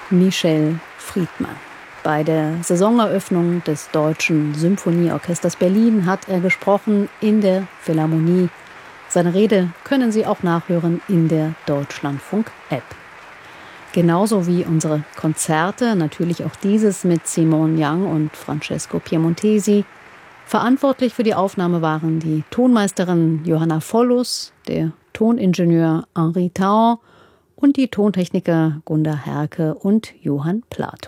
Michel Friedmann. Bei der Saisoneröffnung des Deutschen Symphonieorchesters Berlin hat er gesprochen in der Philharmonie. Seine Rede können Sie auch nachhören in der Deutschlandfunk-App. Genauso wie unsere Konzerte, natürlich auch dieses mit Simone Young und Francesco Piemontesi. Verantwortlich für die Aufnahme waren die Tonmeisterin Johanna Vollus, der Toningenieur Henri Taon und die Tontechniker Gunda Herke und Johann Plath.